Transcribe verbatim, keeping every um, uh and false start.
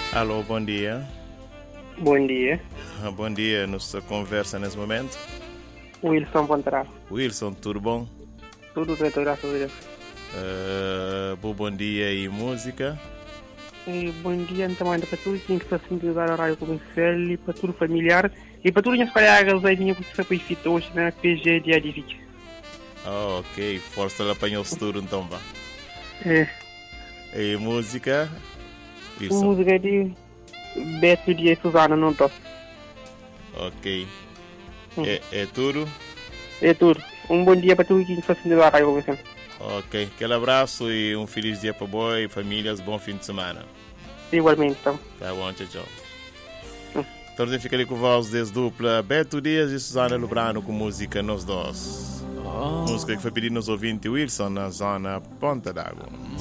Alô, bom dia. Bom dia. Ah, Bom dia, nossa conversa nesse momento. Wilson Pontará. Wilson, tudo bom? Tudo bem, graças a Deus. Uh, bom, bom dia e música. E bom dia também para todos que estão a sintonizar a rádio comercial e para todo familiar e para todos os colegas aí minha professora para efeito hoje na P G de Adivic. Oh, ok, força lá apanhou-se tudo então vá. É. E música? A Wilson. música de Beto de Suzana, não estou. Ok. Hum. É, é tudo? É tudo. Um bom dia para todos que estão a sintonizar a rádio comercial. Ok, aquele abraço e um feliz dia para boi, famílias, bom fim de semana. Igualmente, então. Tá bom, tchau, tchau. Hum. Então, a gente fica ali com voz desde dupla Beto Dias e Susana Lubrano com música Nos Dois. Música que foi pedida nos ouvintes Wilson na zona Ponta d'Água.